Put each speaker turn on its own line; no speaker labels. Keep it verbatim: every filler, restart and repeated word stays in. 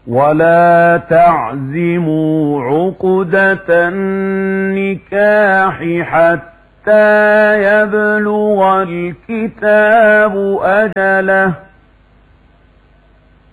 ولا تعزموا عقدة النكاح حتى يبلغ الكتاب أجله